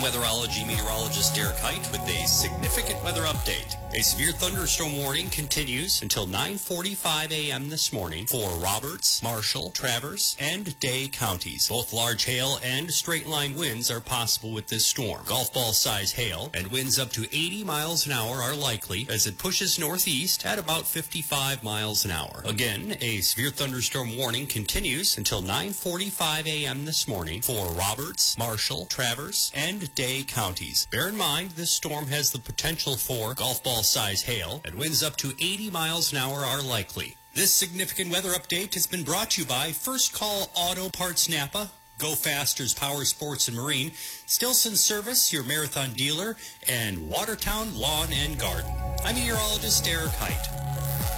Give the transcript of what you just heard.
weatherology meteorologist Derek Height with a significant weather update. A severe thunderstorm warning continues until 9:45 a.m. this morning for Roberts, Marshall, Traverse, and Day counties. Both large hail and straight-line winds are possible with this storm. Golf ball size hail and winds up to 80 miles an hour are likely as it pushes northeast at about 55 miles an hour. Again, a severe thunderstorm warning continues until 9:45 a.m. this morning for Roberts, Marshall, Traverse, and Day counties. Bear in mind, this storm has the potential for golf ball size hail and winds up to 80 miles an hour are likely. This significant weather update has been brought to you by First Call Auto Parts Napa, Go Faster's Power Sports and Marine, Stilson Service, your marathon dealer, and Watertown Lawn and Garden. I'm meteorologist Derek Height.